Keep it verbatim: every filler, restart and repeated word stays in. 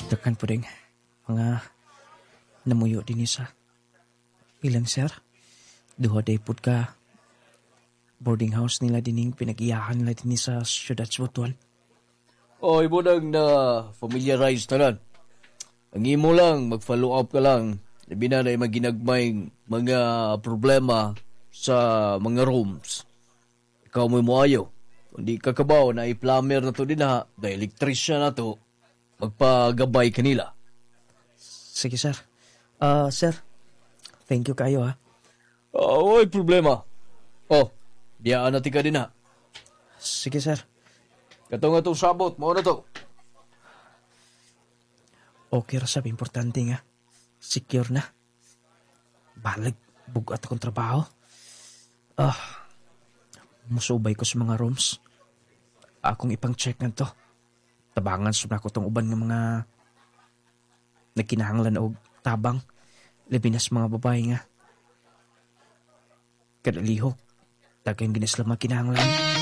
Dakan po ding mga namuyo din sa ilang sir. Duha day pud ka boarding house nila dining pinag-iyakan nila din sa syudad sa Butuan. O, ibo nang na familiarize na lang. Ang imo lang, mag-follow up ka lang. Labi na na maginagmay mga problema sa mga rooms. Ikaw mo mo ayaw. Kung di ka kabaw na i-plumber na to din ha, na electrician na to, magpagabay kanila. Sige sir. Ah, sir. Thank you kayo ha. Oh, ay problema. Oh, diyaan natin ka din ha. Sige sir. Katong atong sabot, mo na to. Okay ra sab importante nga. Secure na. Balag bugat akong trabaho. Ah, musubay ko sa mga rooms. Akong ipang check nga to. Tabangan sa ko tong uban ng mga nagkinahanglan og tabang. Labi na sa mga babae nga. Kadalihok. Daghan ginas lang mga kinahanglan.